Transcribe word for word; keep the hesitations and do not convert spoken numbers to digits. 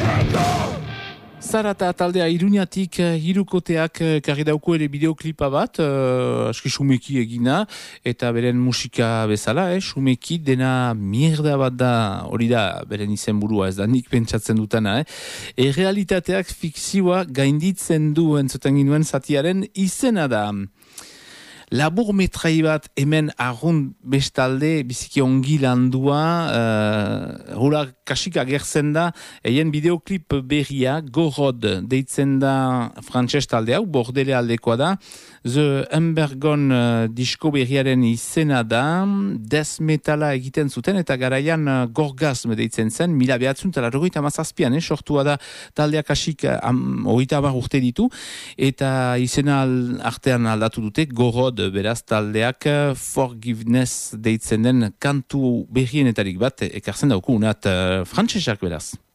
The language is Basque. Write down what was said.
Zarata taldea Iruñatik hirukoteak karri dauko ere bideoklipa bat, uh, aski sumeki egina, eta beren musika bezala, eh, sumeki dena mierda bat da, hori da beren izen burua, ez da nik pentsatzen dutana. Eh. E realitateak fikzioa gainditzen du entzuten ginuen zatiaren izena da. Labur metrai bat hemen arrun bestalde biziki ongi landua, uh, hula kasik agertzen da, eien bideoklip berria, Gorod deitzen da frantses talde hau, Bordele aldekoa da, The Embergon uh, disko berriaren izena da, death metala egiten zuten, eta garaian uh, Gorgazm deitzen zen, mila behatzun tala rogoita mazazpian, eh, sortua da taldea kasik um, hogeita hamar urte ditu, eta izena artean aldatu dute, Gorod beraz taldeak Forgiveness deitzen den kantu berrienetarik bat ekartzen dauku unat uh, frantsesak beraz.